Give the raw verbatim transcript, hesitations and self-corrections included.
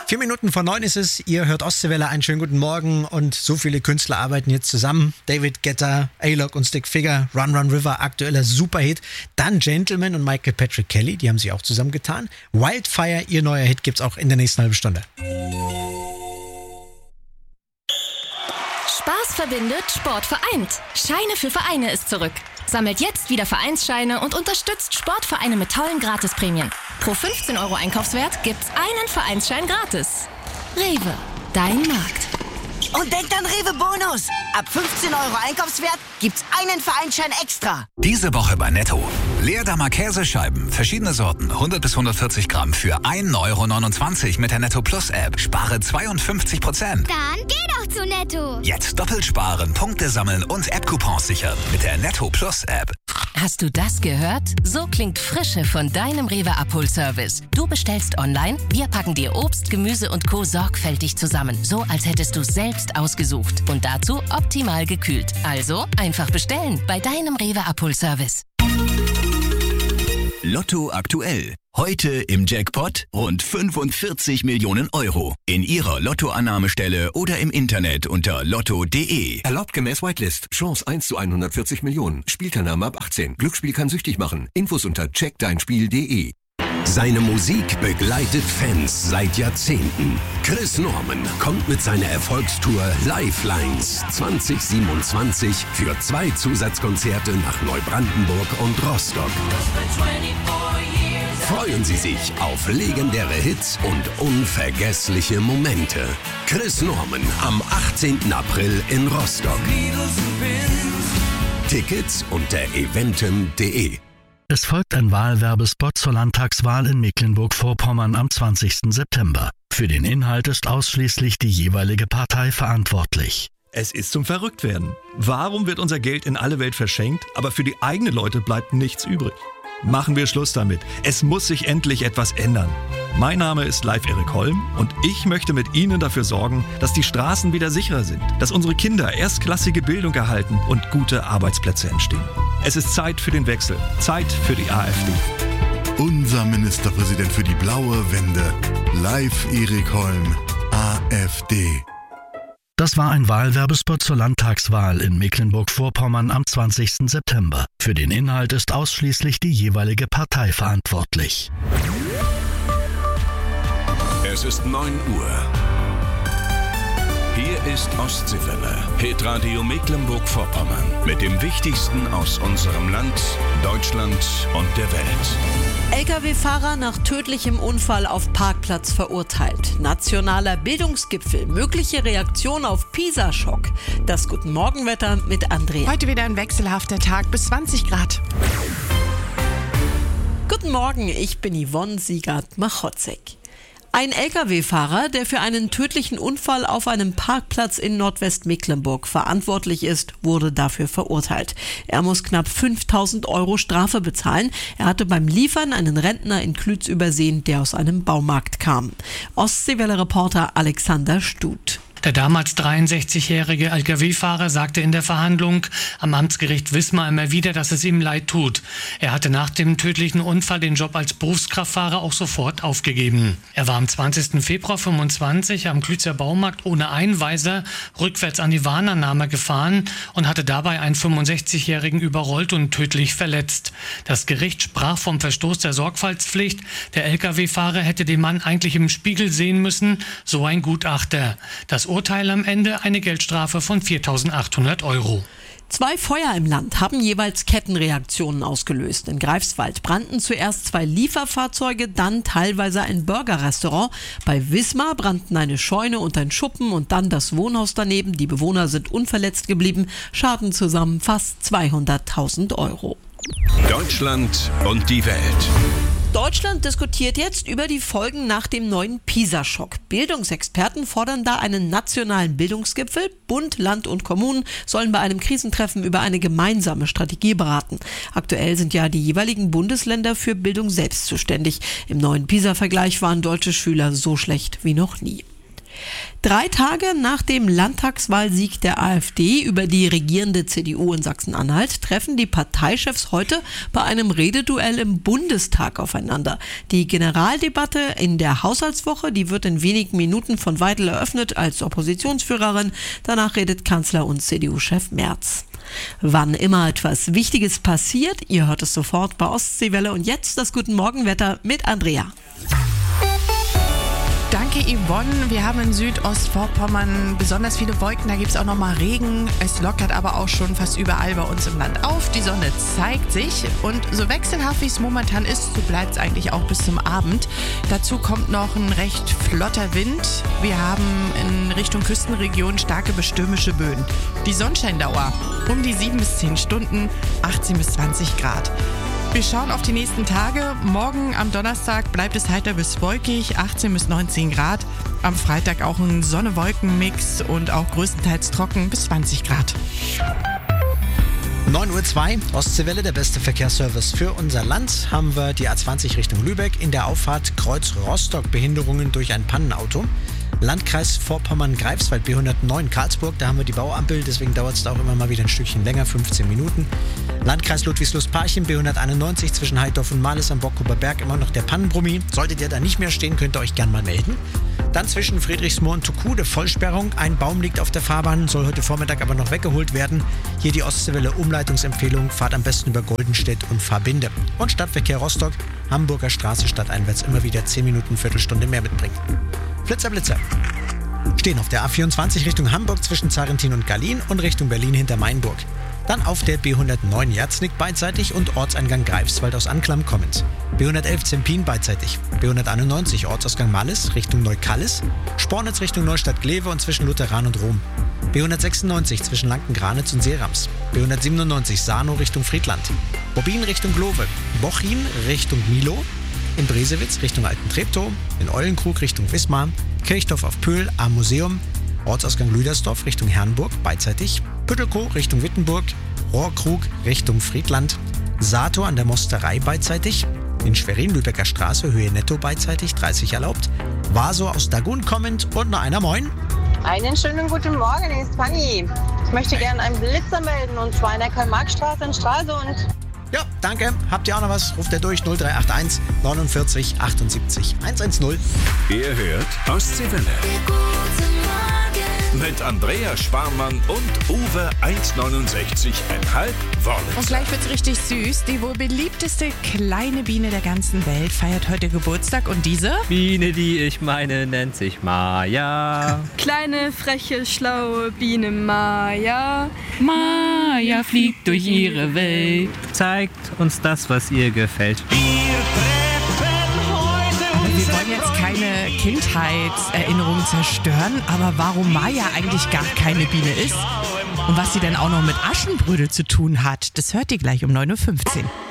Vier Minuten vor neun ist es, ihr hört Ostseewelle, einen schönen guten Morgen und so viele Künstler arbeiten jetzt zusammen. David Guetta, A-Log und Stick Figure, Run Run River, aktueller Superhit. Dann Gentleman und Michael Patrick Kelly, die haben sich auch zusammengetan. Wildfire, ihr neuer Hit, gibt's auch in der nächsten halben Stunde. Spaß verbindet, Sport vereint. Scheine für Vereine ist zurück. Sammelt jetzt wieder Vereinsscheine und unterstützt Sportvereine mit tollen Gratisprämien. Pro fünfzehn Euro Einkaufswert gibt's einen Vereinsschein gratis. Rewe, dein Markt. Und denkt an Rewe Bonus. Ab fünfzehn Euro Einkaufswert gibt's einen Vereinsschein extra. Diese Woche bei Netto. Leerdammer Käsescheiben, verschiedene Sorten, hundert bis hundertvierzig Gramm für ein Euro neunundzwanzig mit der Netto Plus App. Spare zweiundfünfzig Prozent. Dann geh doch zu Netto. Jetzt doppelt sparen, Punkte sammeln und App-Coupons sichern mit der Netto Plus App. Hast du das gehört? So klingt Frische von deinem Rewe Abholservice. Du bestellst online, wir packen dir Obst, Gemüse und Co. sorgfältig zusammen. So als hättest du selbst ausgesucht. Und dazu optimal gekühlt. Also einfach bestellen bei deinem Rewe Abholservice. Lotto aktuell. Heute im Jackpot rund fünfundvierzig Millionen Euro. In Ihrer Lottoannahmestelle oder im Internet unter lotto punkt de. Erlaubt gemäß Whitelist. Chance eins zu hundertvierzig Millionen. Spielteilnahme ab achtzehn. Glücksspiel kann süchtig machen. Infos unter check dein spiel punkt de. Seine Musik begleitet Fans seit Jahrzehnten. Chris Norman kommt mit seiner Erfolgstour Lifelines zwanzig siebenundzwanzig für zwei Zusatzkonzerte nach Neubrandenburg und Rostock. Freuen Sie sich auf legendäre Hits und unvergessliche Momente. Chris Norman am achtzehnten April in Rostock. Tickets unter eventim punkt de. Es folgt ein Wahlwerbespot zur Landtagswahl in Mecklenburg-Vorpommern am zwanzigsten September. Für den Inhalt ist ausschließlich die jeweilige Partei verantwortlich. Es ist zum Verrücktwerden. Warum wird unser Geld in alle Welt verschenkt, aber für die eigenen Leute bleibt nichts übrig? Machen wir Schluss damit. Es muss sich endlich etwas ändern. Mein Name ist Live Erik Holm und ich möchte mit Ihnen dafür sorgen, dass die Straßen wieder sicherer sind, dass unsere Kinder erstklassige Bildung erhalten und gute Arbeitsplätze entstehen. Es ist Zeit für den Wechsel, Zeit für die AfD. Unser Ministerpräsident für die blaue Wende, Live Erik Holm, AfD. Das war ein Wahlwerbespot zur Landtagswahl in Mecklenburg-Vorpommern am zwanzigsten September. Für den Inhalt ist ausschließlich die jeweilige Partei verantwortlich. Es ist neun Uhr. Hier ist Ostseewelle, Hitradio Mecklenburg-Vorpommern mit dem Wichtigsten aus unserem Land, Deutschland und der Welt. L K W-Fahrer nach tödlichem Unfall auf Parkplatz verurteilt. Nationaler Bildungsgipfel, mögliche Reaktion auf PISA-Schock. Das Guten Morgenwetter mit Andrea. Heute wieder ein wechselhafter Tag bis zwanzig Grad. Guten Morgen, ich bin Yvonne Siegert-Machotzek. Ein L K W-Fahrer, der für einen tödlichen Unfall auf einem Parkplatz in Nordwestmecklenburg verantwortlich ist, wurde dafür verurteilt. Er muss knapp fünftausend Euro Strafe bezahlen. Er hatte beim Liefern einen Rentner in Klütz übersehen, der aus einem Baumarkt kam. Ostseewelle-Reporter Alexander Stut. Der damals dreiundsechzigjährige L K W-Fahrer sagte in der Verhandlung am Amtsgericht Wismar immer wieder, dass es ihm leid tut. Er hatte nach dem tödlichen Unfall den Job als Berufskraftfahrer auch sofort aufgegeben. Er war am zwanzigsten Februar fünfundzwanzig am Klützer Baumarkt ohne Einweiser rückwärts an die Warnannahme gefahren und hatte dabei einen fünfundsechzigjährigen überrollt und tödlich verletzt. Das Gericht sprach vom Verstoß der Sorgfaltspflicht. Der L K W-Fahrer hätte den Mann eigentlich im Spiegel sehen müssen, so ein Gutachter. Das Urteil am Ende eine Geldstrafe von viertausendachthundert Euro. Zwei Feuer im Land haben jeweils Kettenreaktionen ausgelöst. In Greifswald brannten zuerst zwei Lieferfahrzeuge, dann teilweise ein Burgerrestaurant. Bei Wismar brannten eine Scheune und ein Schuppen und dann das Wohnhaus daneben. Die Bewohner sind unverletzt geblieben. Schaden zusammen fast zweihunderttausend Euro. Deutschland und die Welt. Deutschland diskutiert jetzt über die Folgen nach dem neuen PISA-Schock. Bildungsexperten fordern da einen nationalen Bildungsgipfel. Bund, Land und Kommunen sollen bei einem Krisentreffen über eine gemeinsame Strategie beraten. Aktuell sind ja die jeweiligen Bundesländer für Bildung selbst zuständig. Im neuen PISA-Vergleich waren deutsche Schüler so schlecht wie noch nie. Drei Tage nach dem Landtagswahlsieg der AfD über die regierende C D U in Sachsen-Anhalt treffen die Parteichefs heute bei einem Rededuell im Bundestag aufeinander. Die Generaldebatte in der Haushaltswoche, die wird in wenigen Minuten von Weidel eröffnet als Oppositionsführerin. Danach redet Kanzler und C D U-Chef Merz. Wann immer etwas Wichtiges passiert, ihr hört es sofort bei Ostseewelle. Und jetzt das Guten Morgenwetter mit Andrea. Danke, Yvonne. Wir haben in Südostvorpommern besonders viele Wolken. Da gibt es auch noch mal Regen. Es lockert aber auch schon fast überall bei uns im Land auf. Die Sonne zeigt sich. Und so wechselhaft, wie es momentan ist, so bleibt es eigentlich auch bis zum Abend. Dazu kommt noch ein recht flotter Wind. Wir haben in Richtung Küstenregion starke bis stürmische Böen. Die Sonnenscheindauer um die sieben bis zehn Stunden, achtzehn bis zwanzig Grad. Wir schauen auf die nächsten Tage. Morgen am Donnerstag bleibt es heiter bis wolkig, achtzehn bis neunzehn Grad. Am Freitag auch ein Sonne-Wolken-Mix und auch größtenteils trocken bis zwanzig Grad. neun Uhr zwei, Ostseewelle, der beste Verkehrsservice für unser Land. Haben wir die A zwanzig Richtung Lübeck. In der Auffahrt Kreuz Rostock Behinderungen durch ein Pannenauto. Landkreis Vorpommern-Greifswald, B hundertneun Karlsburg, da haben wir die Bauampel, deswegen dauert es da auch immer mal wieder ein Stückchen länger, fünfzehn Minuten. Landkreis Ludwigslust-Parchim, B hunderteinundneunzig zwischen Heidorf und Males am Bockhuber Berg, immer noch der Pannenbrummi. Solltet ihr da nicht mehr stehen, könnt ihr euch gern mal melden. Dann zwischen Friedrichsmoor und Tukude Vollsperrung. Ein Baum liegt auf der Fahrbahn, soll heute Vormittag aber noch weggeholt werden. Hier die Ostseewelle Umleitungsempfehlung, fahrt am besten über Goldenstedt und Fahrbinde. Und Stadtverkehr Rostock, Hamburger Straße stadteinwärts immer wieder zehn Minuten, Viertelstunde mehr mitbringt. Blitzer, Blitzer. Stehen auf der A vierundzwanzig Richtung Hamburg zwischen Zarentin und Gallien und Richtung Berlin hinter Mainburg. Dann auf der B hundertneun Jerznick beidseitig und Ortseingang Greifswald aus Anklam kommend. B hundertelf Zempin beidseitig. B hunderteinundneunzig Ortsausgang Malles Richtung Neukallis. Spornitz Richtung Neustadt-Glewe und zwischen Lutheran und Rom. B hundertsechsundneunzig zwischen Lanken-Granitz und Seerams. B hundertsiebenundneunzig Sarnow Richtung Friedland. Bobin Richtung Glowe. Bochin Richtung Milo. In Bresewitz Richtung Alten Treptow, in Eulenkrug Richtung Wismar, Kirchdorf auf Pöhl am Museum, Ortsausgang Lüdersdorf Richtung Herrnburg beidseitig, Püttelkow Richtung Wittenburg, Rohrkrug Richtung Friedland, Sato an der Mosterei beidseitig, in Schwerin Lübecker Straße Höhe Netto beidseitig, dreißig erlaubt, Vaso aus Dagun kommend und noch einer Moin. Einen schönen guten Morgen, hier ist Fanny. Ich möchte gerne einen Blitzer melden und zwar in der Karl-Marx-Straße in Stralsund. Ja, danke. Habt ihr auch noch was? Ruft ihr durch null drei acht eins neunundvierzig achtundsiebzig hundertzehn. Ihr hört Ostseewelle. Mit Andrea Sparmann und Uwe eins neunundsechzig Komma fünf Wörlitzer. Und gleich wird's richtig süß. Die wohl beliebteste kleine Biene der ganzen Welt feiert heute Geburtstag. Und diese? Biene, die ich meine, nennt sich Maja. Kleine, freche, schlaue Biene Maja. Maja fliegt durch ihre Welt. Zeigt uns das, was ihr gefällt. Wir wollen jetzt keine Kindheitserinnerungen zerstören, aber warum Maja eigentlich gar keine Biene ist und was sie denn auch noch mit Aschenbrödel zu tun hat, das hört ihr gleich um neun Uhr fünfzehn.